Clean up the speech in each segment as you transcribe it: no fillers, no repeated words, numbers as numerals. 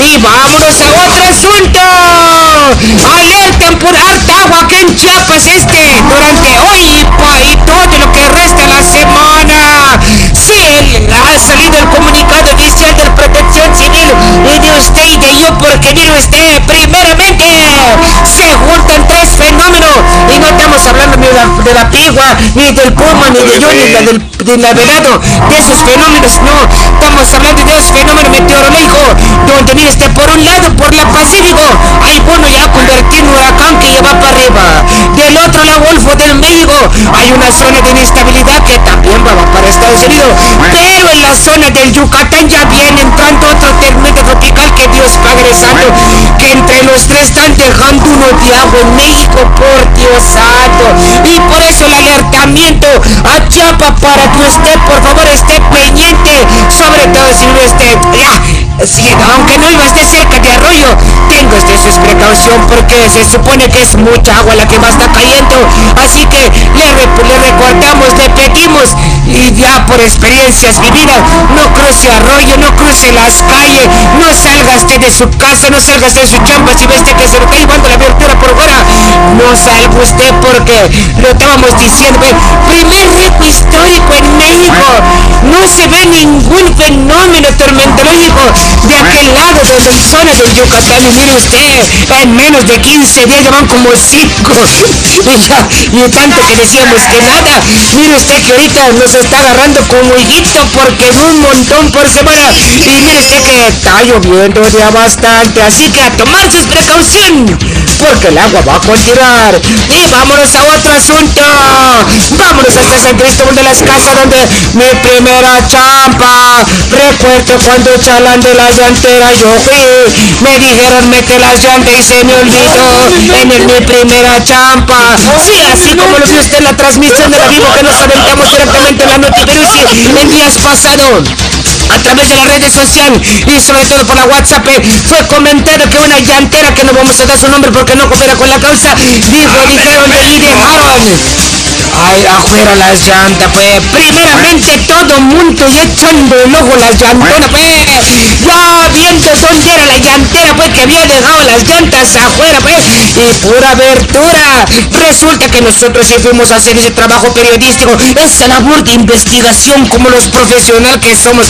Y vámonos a otro asunto. Alertan por harta agua aquí en Chiapas durante hoy y todo lo que resta la semana. Sí, ha salido el comunicado oficial de Protección Civil y de usted y de yo, porque mire usted, primeramente se juntan tres fenómenos y no estamos hablando ni de la pigua, ni del puma, ni de yo, ni del navegado, de esos fenómenos, no, estamos hablando de esos fenómenos meteorológicos, donde mire usted, por un lado, por el Pacífico, hay uno ya convertido en huracán que ya va para arriba, del otro lado, Golfo del México, hay una zona de inestabilidad que también va para Estados Unidos, pero en la zona del Yucatán ya viene entrando otro tormenta tropical, que Dios Padre Santo, que entre los tres están dejando uno de agua en México, por Dios Santo, y por eso el alertamiento a Chiapas para que usted por favor esté pendiente, sobre todo si no esté aunque no iba a estar cerca de arroyo, tenga usted sus precaución, porque se supone que es mucha agua la que va a estar cayendo, así que le recordamos, le pedimos, y ya por experiencias vividas, no cruce arroyo, no cruce las calles, no salga usted de su casa, no salga usted de su chamba, si ve usted que se lo está llevando la abertura por fuera, no salga usted, porque lo estábamos diciendo, primer récord histórico en México, no se ve ningún fenómeno tormentológico de aquel lado de la zona del Yucatán, y mire usted, en menos de 15 días ya van como 5, y tanto que decíamos que nada, mire usted que ahorita nos está agarrando como higuito, porque es un montón por semana, y mire usted que está lloviendo ya bastante, así que a tomar sus precauciones, porque el agua va a continuar. Y vámonos a otro asunto, vámonos hasta San Cristóbal de las Casas, donde mi primera champa, recuerdo cuando chalan de la llantera yo fui, me dijeron mete las llantas y se me olvidó mi primera champa. Sí, así como lo vio usted en la transmisión de la vivo que nos aventamos directamente en la noche, pero sí, en días pasados, a través de las redes sociales y sobre todo por la WhatsApp, fue comentado que una llantera, que no vamos a dar su nombre porque no coopera con la causa, dijeron y dejaron ay, afuera las llantas, pues, primeramente todo mundo y echando el ojo las llantonas, pues, ya viendo dónde era la llantera, pues, que había dejado las llantas afuera, pues, y pura abertura. Resulta que nosotros sí fuimos a hacer ese trabajo periodístico, esa labor de investigación como los profesionales que somos.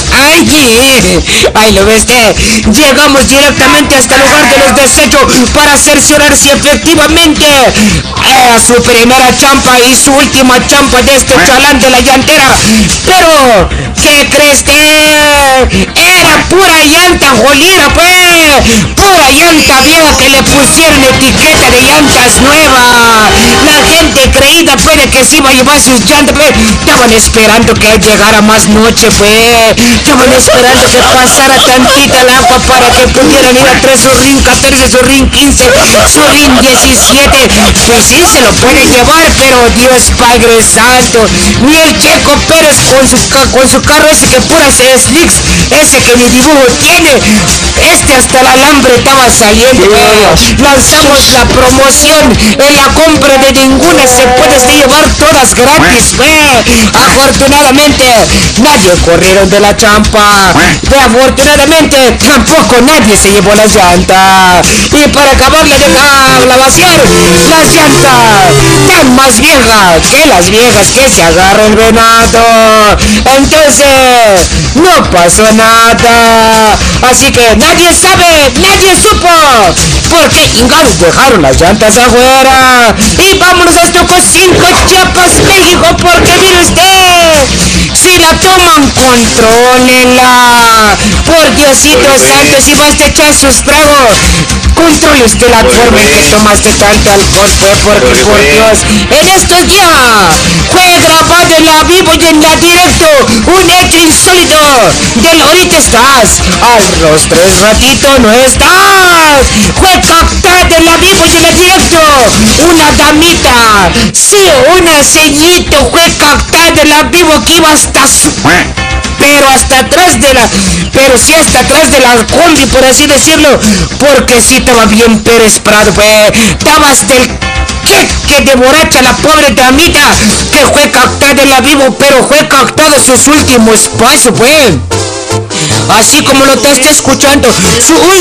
Ay, lo ves que llegamos directamente hasta el lugar de los desechos para cerciorar si efectivamente era su primera champa y su última champa de este chalán de la llantera. Pero, ¿qué crees que era? Pura llanta jolida, pues, pura llanta vieja que le pusieron etiqueta de llantas nuevas. La gente creída, pues, de que se iba a llevar sus llantas, pues, estaban esperando que llegara más noche, pues, estaban esperando que pasara tantita el agua para que pudieran ir a traer su RIN 14, su RIN 15, su RIN 17, pues sí, se lo pueden llevar, pero Dios Padre Santo, ni el Checo Pérez con su carro ese que puras slicks, ese que mi dibujo tiene, hasta el alambre estaba saliendo, lanzamos la promoción, en la compra de ninguna se puede llevar todas gratis, afortunadamente nadie corrieron de la champa, afortunadamente tampoco nadie se llevó las llantas, y para acabarla de la vaciar, las llantas están más viejas que las viejas que se agarra el venado, entonces no pasó nada, así que nadie sabe, nadie supo por qué chingados dejaron las llantas afuera. Y vámonos a Tocó 5 Chiapas, México, porque mire usted, si la toman, contrólenla, por Diosito Santo, si vas a echar sus tragos, controle usted la forma en que tomaste tanto alcohol, pues, porque por Dios, en estos días fue grabado en la vivo y en la directo un hecho insólito, del ahorita estás, a los 3 ratitos no estás, fue captada en la vivo y en la directo, una damita, sí, una ceñito fue captada en la vivo que iba hasta hasta atrás de la combi, por así decirlo, porque sí estaba bien Pérez Prado, pues, estaba hasta el que de borracha la pobre damita que fue captada en la vivo, pero fue captada sus últimos pasos, pues, así como lo estás escuchando, su